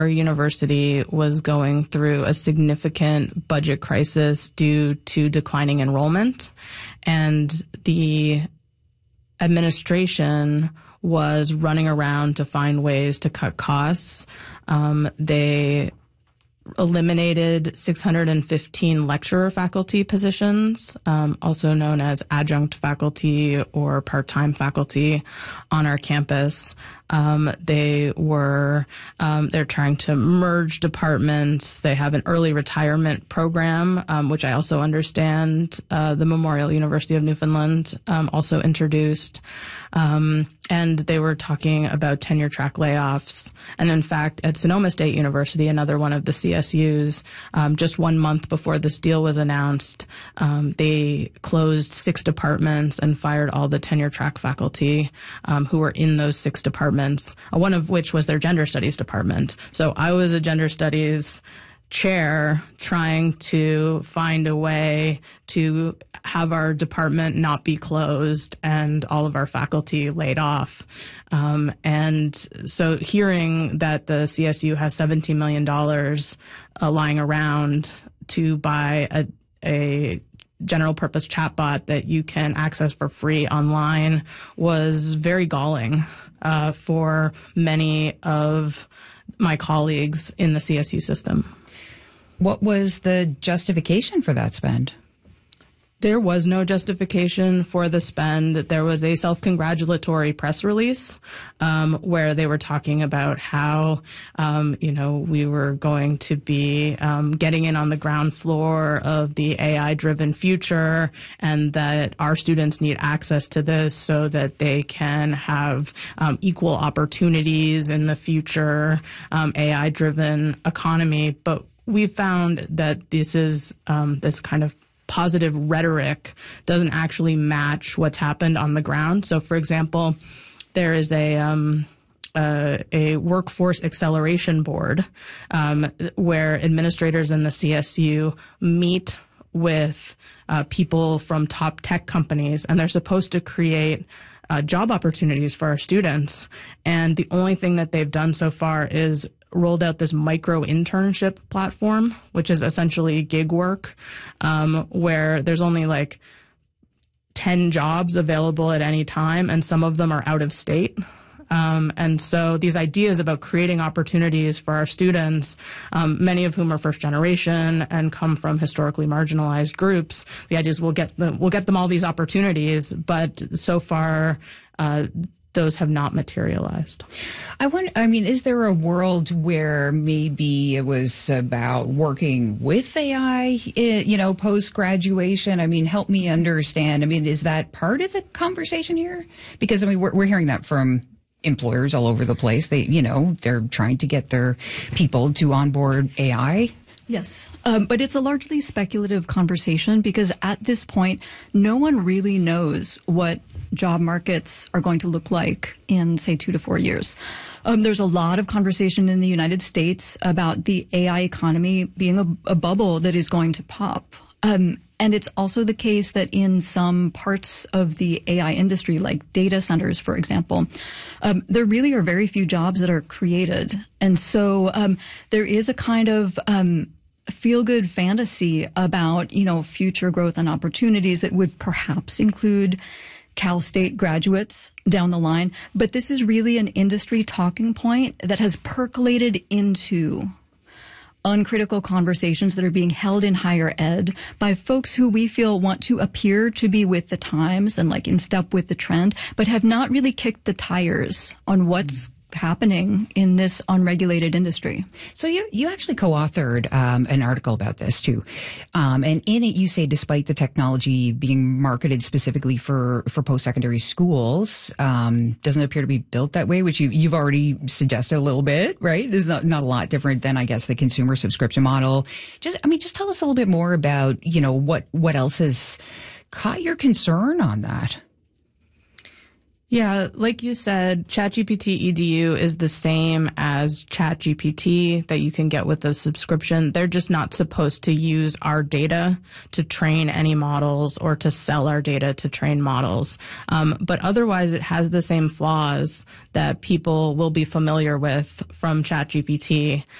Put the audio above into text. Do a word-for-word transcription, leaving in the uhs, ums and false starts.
university was going through a significant budget crisis due to declining enrollment, and the administration was running around to find ways to cut costs. Um, they eliminated six hundred fifteen lecturer faculty positions, um, also known as adjunct faculty or part-time faculty on our campus. Um, they were, um, they're trying to merge departments. They have an early retirement program, um, which I also understand, uh, the Memorial University of Newfoundland, um, also introduced. Um, and they were talking about tenure track layoffs. And in fact, at Sonoma State University, another one of the C S Us, um, just one month before this deal was announced, um, they closed six departments and fired all the tenure track faculty, um, who were in those six departments. One of which was their gender studies department. So I was a gender studies chair trying to find a way to have our department not be closed and all of our faculty laid off. Um, and so hearing that the C S U has seventeen million dollars uh, lying around to buy a, a general purpose chatbot that you can access for free online was very galling uh, for many of my colleagues in the C S U system. What was the justification for that spend? There was no justification for the spend. There was a self-congratulatory press release um, where they were talking about how, um, you know, we were going to be um, getting in on the ground floor of the A I-driven future, and that our students need access to this so that they can have um, equal opportunities in the future um, A I-driven economy. But we found that this is um, this kind of positive rhetoric doesn't actually match what's happened on the ground. So, for example, there is a um, uh, a workforce acceleration board um, where administrators in the C S U meet with uh, people from top tech companies, and they're supposed to create uh, job opportunities for our students. And the only thing that they've done so far is rolled out this micro internship platform, which is essentially gig work, um, where there's only like ten jobs available at any time, and some of them are out of state. Um, and so these ideas about creating opportunities for our students, um, many of whom are first generation and come from historically marginalized groups, the idea is we'll get them, we'll get them all these opportunities, but so far, uh, those have not materialized. I wonder, I mean, is there a world where maybe it was about working with A I, you know, post-graduation? I mean, help me understand. I mean, is that part of the conversation here? Because, I mean, we're, we're hearing that from employers all over the place. They, you know, they're trying to get their people to onboard A I. Yes, um, but it's a largely speculative conversation because at this point, no one really knows what job markets are going to look like in, say, two to four years. Um, there's a lot of conversation in the United States about the A I economy being a, a bubble that is going to pop. Um, and it's also the case that in some parts of the A I industry, like data centers, for example, um, there really are very few jobs that are created. And so um, there is a kind of um, feel-good fantasy about, you know, future growth and opportunities that would perhaps include Cal State graduates down the line. But this is really an industry talking point that has percolated into uncritical conversations that are being held in higher ed by folks who we feel want to appear to be with the times and like in step with the trend, but have not really kicked the tires on what's happening in this unregulated industry. So you you actually co-authored um, an article about this too, um, and in it you say despite the technology being marketed specifically for for post-secondary schools, um, doesn't appear to be built that way, which you you've already suggested a little bit, right? It's not not a lot different than I guess the consumer subscription model. Just I mean, just tell us a little bit more about you know what what else has caught your concern on that. Yeah, like you said, ChatGPT E D U is the same as ChatGPT that you can get with the subscription. They're just not supposed to use our data to train any models or to sell our data to train models. Um, but otherwise, it has the same flaws that people will be familiar with from ChatGPT.